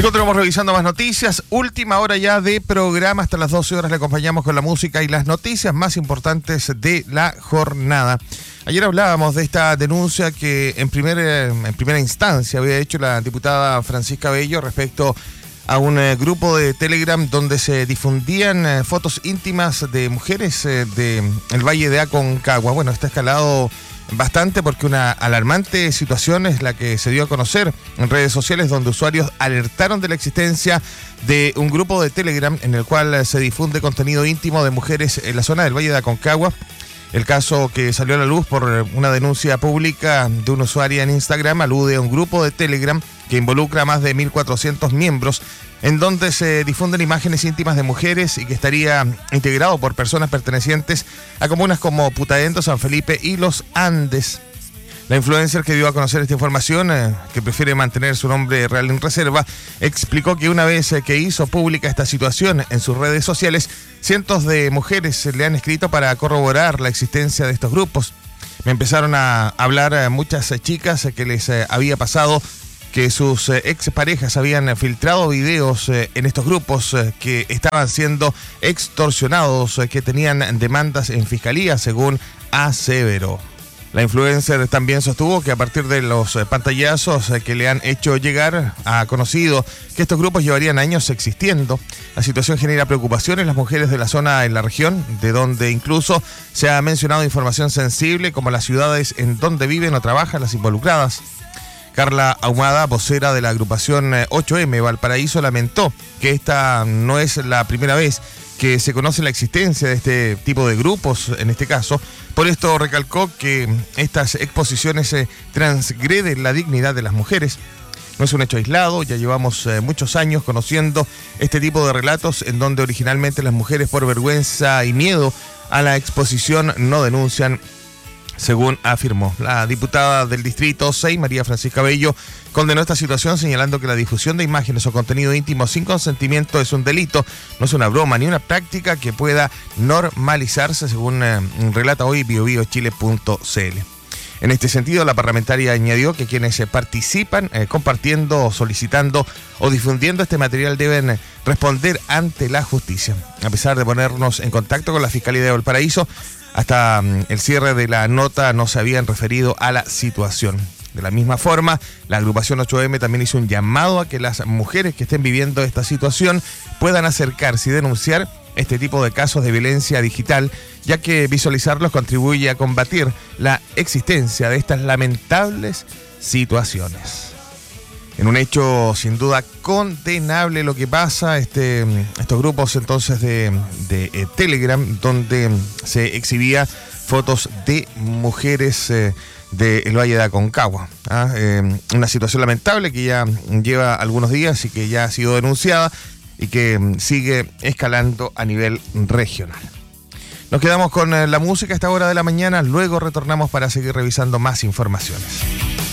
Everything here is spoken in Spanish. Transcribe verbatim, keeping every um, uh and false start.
continuamos revisando más noticias. Última hora ya de programa. Hasta las doce horas le acompañamos con la música y las noticias más importantes de la jornada. Ayer hablábamos de esta denuncia que en, primer, en primera instancia había hecho la diputada Francisca Bello respecto a un eh, grupo de Telegram donde se difundían eh, fotos íntimas de mujeres eh, del Valle de Aconcagua. Bueno, está escalado bastante porque una alarmante situación es la que se dio a conocer en redes sociales, donde usuarios alertaron de la existencia de un grupo de Telegram en el cual se difunde contenido íntimo de mujeres en la zona del Valle de Aconcagua. El caso que salió a la luz por una denuncia pública de una usuaria en Instagram alude a un grupo de Telegram que involucra a más de mil cuatrocientos miembros, en donde se difunden imágenes íntimas de mujeres y que estaría integrado por personas pertenecientes a comunas como Putaendo, San Felipe y Los Andes. La influencer que dio a conocer esta información, eh, que prefiere mantener su nombre real en reserva, explicó que una vez eh, que hizo pública esta situación en sus redes sociales, cientos de mujeres le han escrito para corroborar la existencia de estos grupos. Me empezaron a hablar eh, muchas eh, chicas eh, que les eh, había pasado que sus eh, exparejas habían filtrado videos eh, en estos grupos eh, que estaban siendo extorsionados, eh, que tenían demandas en fiscalía, según aseveró. La influencer también sostuvo que a partir de los eh, pantallazos eh, que le han hecho llegar, ha conocido que estos grupos llevarían años existiendo. La situación genera preocupación en las mujeres de la zona en la región, de donde incluso se ha mencionado información sensible como las ciudades en donde viven o trabajan las involucradas. Carla Ahumada, vocera de la agrupación ocho eme Valparaíso, lamentó que esta no es la primera vez que se conoce la existencia de este tipo de grupos, en este caso. Por esto recalcó que estas exposiciones eh, transgreden la dignidad de las mujeres. No es un hecho aislado, ya llevamos eh, muchos años conociendo este tipo de relatos en donde originalmente las mujeres, por vergüenza y miedo a la exposición, no denuncian, según afirmó. La diputada del Distrito seis, María Francisca Bello, condenó esta situación señalando que la difusión de imágenes o contenido íntimo sin consentimiento es un delito, no es una broma ni una práctica que pueda normalizarse, según eh, relata hoy bio bio chile punto c l. En este sentido, la parlamentaria añadió que quienes eh, participan eh, compartiendo, solicitando o difundiendo este material deben eh, responder ante la justicia. A pesar de ponernos en contacto con la Fiscalía de Valparaíso, hasta el cierre de la nota no se habían referido a la situación. De la misma forma, la agrupación ocho eme también hizo un llamado a que las mujeres que estén viviendo esta situación puedan acercarse y denunciar este tipo de casos de violencia digital, ya que visualizarlos contribuye a combatir la existencia de estas lamentables situaciones. En un hecho sin duda condenable lo que pasa, este, estos grupos entonces de, de eh, Telegram, donde se exhibía fotos de mujeres eh, del Valle de Aconcagua. ¿ah? Eh, una situación lamentable que ya lleva algunos días y que ya ha sido denunciada y que sigue escalando a nivel regional. Nos quedamos con eh, la música a esta hora de la mañana, luego retornamos para seguir revisando más informaciones.